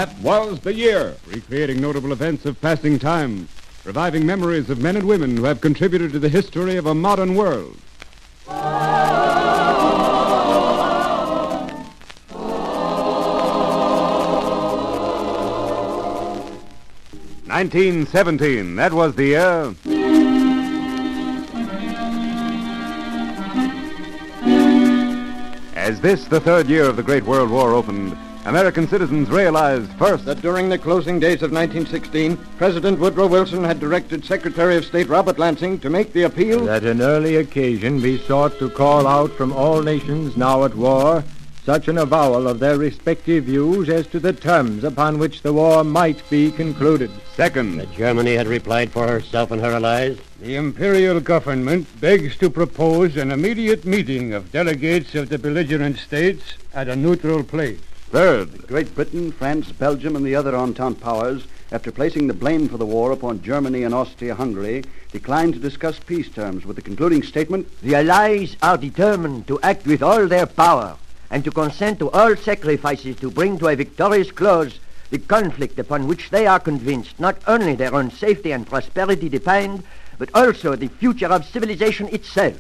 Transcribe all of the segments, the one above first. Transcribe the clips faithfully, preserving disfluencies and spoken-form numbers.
That was the year, recreating notable events of passing time, reviving memories of men and women who have contributed to the history of a modern world. nineteen seventeen, that was the year. As this, the third year of the Great World War, opened, American citizens realized first that during the closing days of nineteen sixteen, President Woodrow Wilson had directed Secretary of State Robert Lansing to make the appeal that an early occasion be sought to call out from all nations now at war such an avowal of their respective views as to the terms upon which the war might be concluded. Second, that Germany had replied for herself and her allies. The imperial government begs to propose an immediate meeting of delegates of the belligerent states at a neutral place. Third, Great Britain, France, Belgium, and the other Entente powers, after placing the blame for the war upon Germany and Austria-Hungary, declined to discuss peace terms with the concluding statement, "The Allies are determined to act with all their power and to consent to all sacrifices to bring to a victorious close the conflict upon which they are convinced not only their own safety and prosperity depend, but also the future of civilization itself."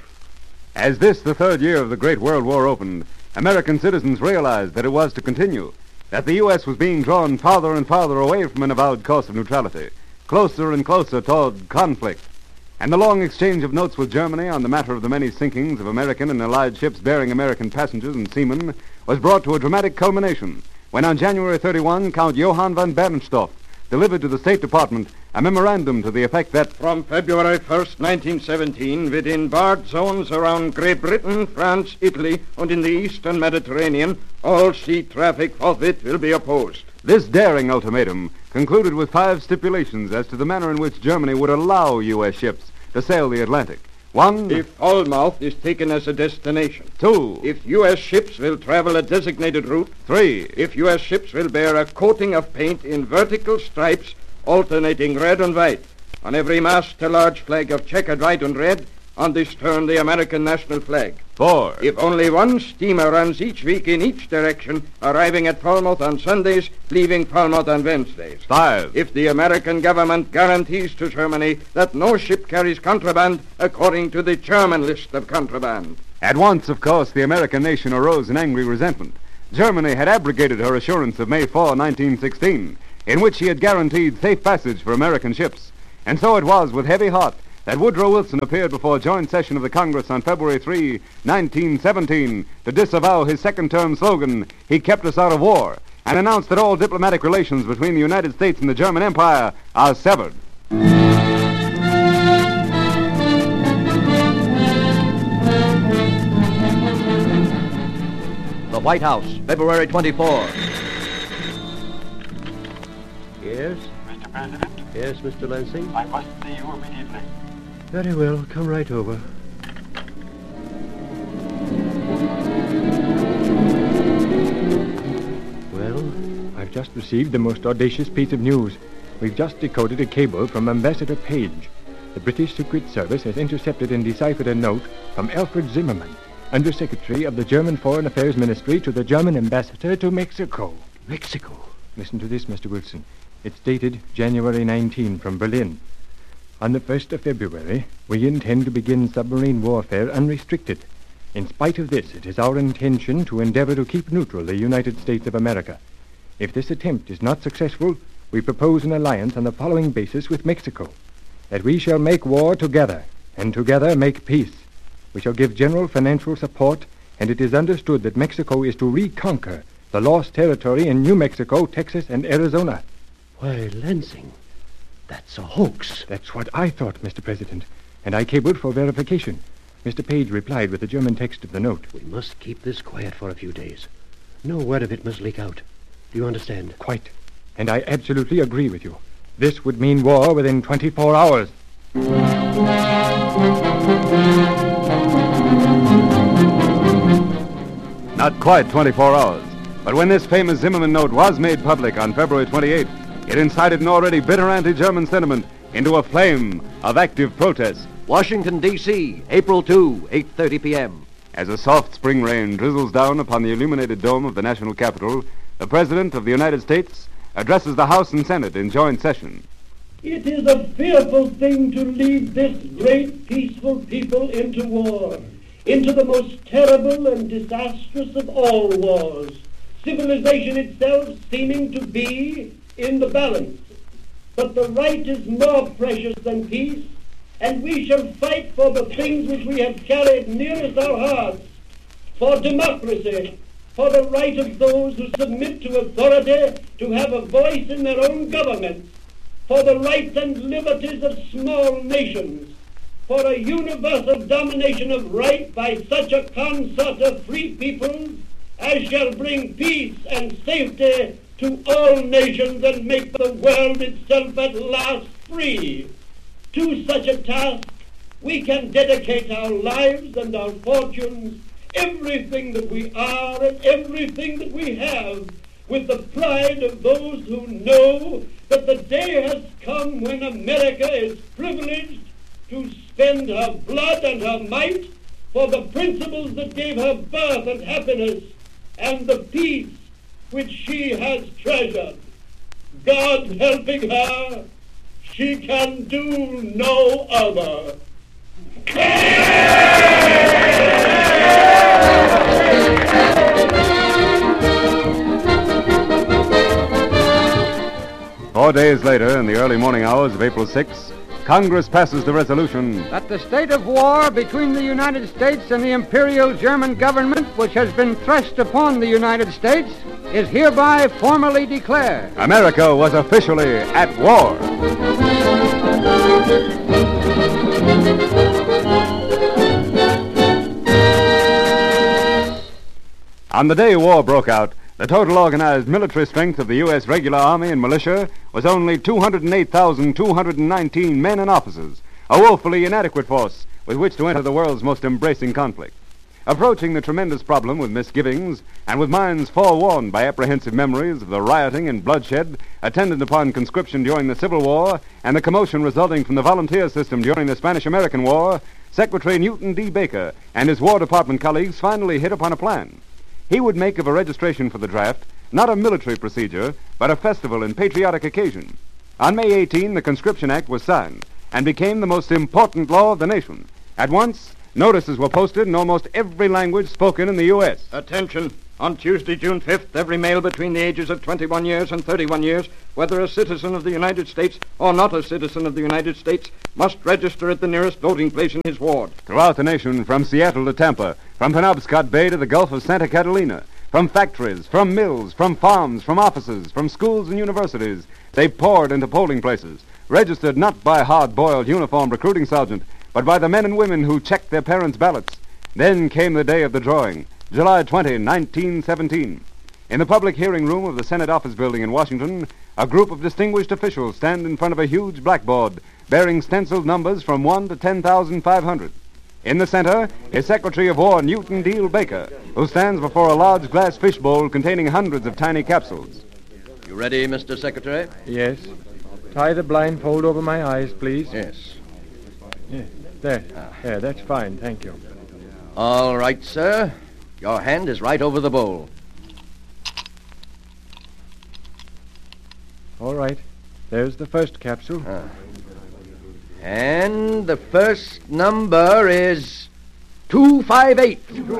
As this, the third year of the Great World War, opened, American citizens realized that it was to continue, that the U S was being drawn farther and farther away from an avowed course of neutrality, closer and closer toward conflict. And the long exchange of notes with Germany on the matter of the many sinkings of American and Allied ships bearing American passengers and seamen was brought to a dramatic culmination when on January thirty-first, Count Johann von Bernstorff delivered to the State Department a memorandum to the effect that from February first, nineteen seventeen, within barred zones around Great Britain, France, Italy, and in the eastern Mediterranean, all sea traffic forthwith will be opposed. This daring ultimatum concluded with five stipulations as to the manner in which Germany would allow U S ships to sail the Atlantic. One, if Falmouth is taken as a destination. Two, if U S ships will travel a designated route. Three, if U S ships will bear a coating of paint in vertical stripes alternating red and white. On every mast, a large flag of checkered white and red. On the stern, the American national flag. Four, if only one steamer runs each week in each direction, arriving at Falmouth on Sundays, leaving Falmouth on Wednesdays. Five, if the American government guarantees to Germany that no ship carries contraband according to the German list of contraband. At once, of course, the American nation arose in angry resentment. Germany had abrogated her assurance of May fourth, nineteen sixteen, in which she had guaranteed safe passage for American ships. And so it was with heavy heart that Woodrow Wilson appeared before a joint session of the Congress on February third, nineteen seventeen, to disavow his second-term slogan, "He kept us out of war," and announced that all diplomatic relations between the United States and the German Empire are severed. The White House, February twenty-fourth. Yes? Mister President? Yes, Mister Lansing? I must see you immediately. Very well. Come right over. Well, I've just received the most audacious piece of news. We've just decoded a cable from Ambassador Page. The British Secret Service has intercepted and deciphered a note from Alfred Zimmermann, Undersecretary of the German Foreign Affairs Ministry, to the German ambassador to Mexico. Mexico? Listen to this, Mister Wilson. It's dated January nineteenth from Berlin. On the first of February, we intend to begin submarine warfare unrestricted. In spite of this, it is our intention to endeavor to keep neutral the United States of America. If this attempt is not successful, we propose an alliance on the following basis with Mexico: that we shall make war together, and together make peace. We shall give general financial support, and it is understood that Mexico is to reconquer the lost territory in New Mexico, Texas, and Arizona. Why, Lansing, that's a hoax. That's what I thought, Mister President, and I cabled for verification. Mister Page replied with the German text of the note. We must keep this quiet for a few days. No word of it must leak out. Do you understand? Quite. And I absolutely agree with you. This would mean war within twenty-four hours. Not quite twenty-four hours, but when this famous Zimmermann note was made public on February twenty-eighth, it incited an already bitter anti-German sentiment into a flame of active protest. Washington, D C, April second, eight thirty p.m. As a soft spring rain drizzles down upon the illuminated dome of the national Capitol, the President of the United States, addresses the House and Senate in joint session. It is a fearful thing to lead this great peaceful people into war, into the most terrible and disastrous of all wars, civilization itself seeming to be in the balance. But the right is more precious than peace, and we shall fight for the things which we have carried nearest our hearts, for democracy, for the right of those who submit to authority to have a voice in their own government, for the rights and liberties of small nations, for a universal domination of right by such a consort of free peoples as shall bring peace and safety to all nations and make the world itself at last free. To such a task we can dedicate our lives and our fortunes, everything that we are and everything that we have, with the pride of those who know that the day has come when America is privileged to spend her blood and her might for the principles that gave her birth and happiness and the peace which she has treasured. God helping her, she can do no other. Four days later, in the early morning hours of April sixth, Congress passes the resolution that the state of war between the United States and the Imperial German government, which has been thrust upon the United States, is hereby formally declared. America was officially at war. On the day war broke out, the total organized military strength of the U S regular army and militia was only two hundred eight thousand two hundred nineteen men and officers, a woefully inadequate force with which to enter the world's most embracing conflict. Approaching the tremendous problem with misgivings and with minds forewarned by apprehensive memories of the rioting and bloodshed attendant upon conscription during the Civil War and the commotion resulting from the volunteer system during the Spanish-American War, Secretary Newton D. Baker and his War Department colleagues finally hit upon a plan. He would make of a registration for the draft not a military procedure, but a festival and patriotic occasion. On May eighteenth, the Conscription Act was signed and became the most important law of the nation. At once, notices were posted in almost every language spoken in the U S Attention! On Tuesday, June fifth, every male between the ages of twenty-one years and thirty-one years, whether a citizen of the United States or not a citizen of the United States, must register at the nearest voting place in his ward. Throughout the nation, from Seattle to Tampa, from Penobscot Bay to the Gulf of Santa Catalina, from factories, from mills, from farms, from offices, from schools and universities, they poured into polling places, registered not by hard-boiled uniformed recruiting sergeant, but by the men and women who checked their parents' ballots. Then came the day of the drawing, July twentieth, nineteen seventeen. In the public hearing room of the Senate Office Building in Washington, a group of distinguished officials stand in front of a huge blackboard bearing stenciled numbers from one to ten thousand five hundred. In the center is Secretary of War Newton D. Baker, who stands before a large glass fishbowl containing hundreds of tiny capsules. You ready, Mister Secretary? Yes. Tie the blindfold over my eyes, please. Yes. Yeah, there. There, that's fine, thank you. All right, sir. Your hand is right over the bowl. All right. There's the first capsule. Ah. And the first number is two five eight.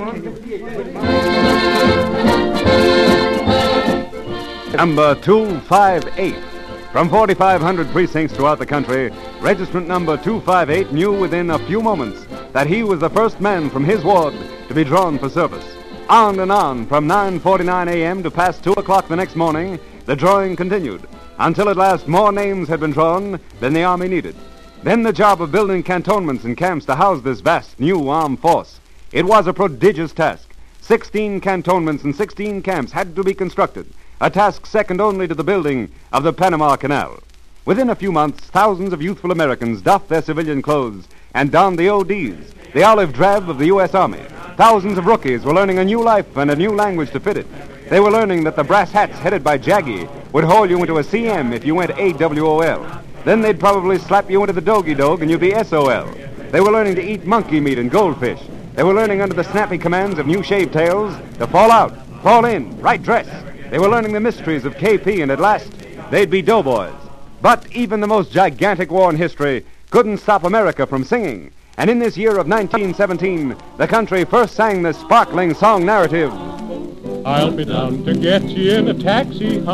Number two five eight. From forty-five hundred precincts throughout the country, registrant number two five eight knew within a few moments that he was the first man from his ward to be drawn for service. On and on, from nine forty-nine a.m. to past two o'clock the next morning, the drawing continued, until at last more names had been drawn than the Army needed. Then the job of building cantonments and camps to house this vast new armed force. It was a prodigious task. Sixteen cantonments and sixteen camps had to be constructed, a task second only to the building of the Panama Canal. Within a few months, thousands of youthful Americans doffed their civilian clothes and donned the O Ds, the olive drab of the U S Army. Thousands of rookies were learning a new life and a new language to fit it. They were learning that the brass hats headed by Jaggy would haul you into a C M if you went A W O L. Then they'd probably slap you into the Doggy Dog and you'd be S O L. They were learning to eat monkey meat and goldfish. They were learning under the snappy commands of new shaved tails to fall out, fall in, right dress. They were learning the mysteries of K P and at last they'd be doughboys. But even the most gigantic war in history couldn't stop America from singing. And in this year of nineteen seventeen, the country first sang this sparkling song narrative. I'll be down to get you in a taxi,